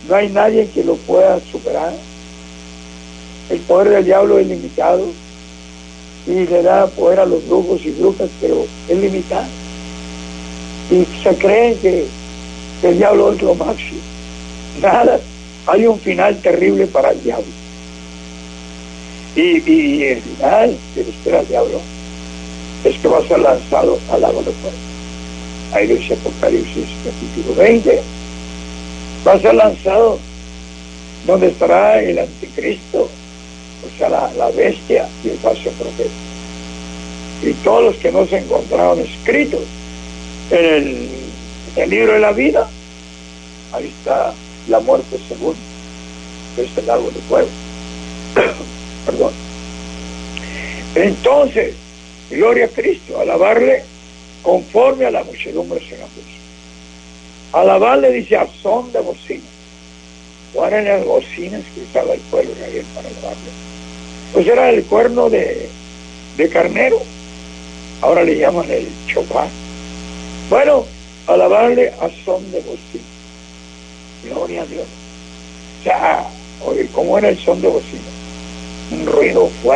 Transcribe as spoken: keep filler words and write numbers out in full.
No hay nadie que lo pueda superar. El poder del diablo es limitado y le da poder a los brujos y brujas, pero es limitado. Y se creen que, que el diablo es lo máximo. Nada, hay un final terrible para el diablo. Y, y, y el final que le espera al diablo es que va a ser lanzado al lago de fuego. Ahí lo dice Apocalipsis capítulo veinte. Va a ser lanzado donde estará el anticristo, o sea, la, la bestia y el falso profeta. Y todos los que no se encontraron escritos en el, en el libro de la vida, ahí está la muerte segunda, que es el lago de fuego. Perdón. Entonces, gloria a Cristo, alabarle conforme a la muchedumbre se la puso. Alabarle dice a son de bocina. ¿Cuáles eran las bocinas que usaba el pueblo de Israel para alabarle? Pues era el cuerno de, de carnero, ahora le llaman el chofar. Bueno, alabarle a son de bocina. Gloria a Dios. O sea, oye, ¿cómo era el son de bocina? Un ruido fuerte.